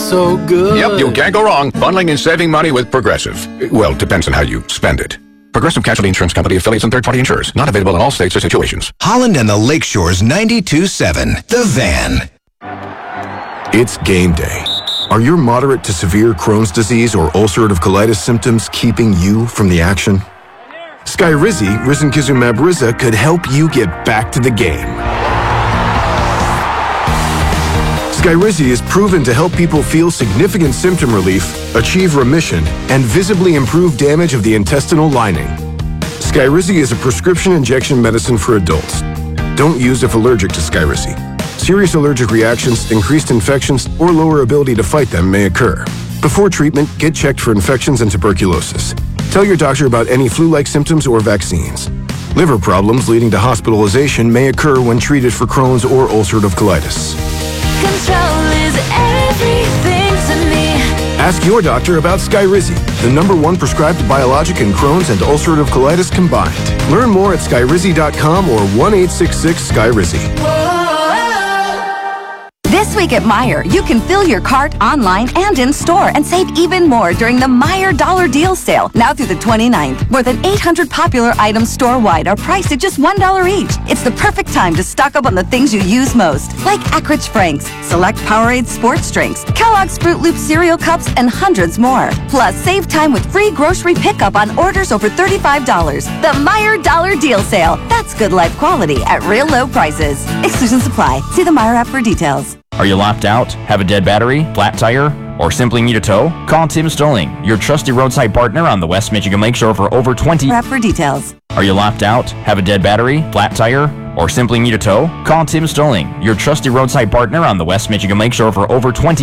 so good. Yep, you can't go wrong bundling and saving money with Progressive. Well, depends on how you spend it. Progressive Casualty Insurance Company, affiliates, and third-party insurers. Not available in all states or situations. Holland and the Lakeshores 92.7, The Van. It's game day. Are your moderate to severe Crohn's disease or ulcerative colitis symptoms keeping you from the action? Skyrizi, risankizumab Riza, could help you get back to the game. Skyrizi is proven to help people feel significant symptom relief, achieve remission, and visibly improve damage of the intestinal lining. Skyrizi is a prescription injection medicine for adults. Don't use if allergic to Skyrizi. Serious allergic reactions, increased infections, or lower ability to fight them may occur. Before treatment, get checked for infections and tuberculosis. Tell your doctor about any flu-like symptoms or vaccines. Liver problems leading to hospitalization may occur when treated for Crohn's or ulcerative colitis. Control is everything to me. Ask your doctor about Skyrizi, the #1 prescribed biologic in Crohn's and ulcerative colitis combined. Learn more at skyrizi.com or 1-866-SKYRIZI. This week at Meijer, you can fill your cart online and in-store and save even more during the Meijer Dollar Deal Sale, now through the 29th. More than 800 popular items store-wide are priced at just $1 each. It's the perfect time to stock up on the things you use most, like Ackridge Franks, select Powerade sports drinks, Kellogg's Fruit Loop cereal cups, and hundreds more. Plus, save time with free grocery pickup on orders over $35. The Meijer Dollar Deal Sale. That's good life quality at real low prices. Exclusions apply. See the Meijer app for details. Are you locked out, have a dead battery, flat tire, or simply need a tow? Call Tim Stolling, your trusty roadside partner on the West Michigan Lakeshore for over 20 App for details. Are you locked out, have a dead battery, flat tire, or simply need a tow? Call Tim Stolling, your trusty roadside partner on the West Michigan Lakeshore for over 20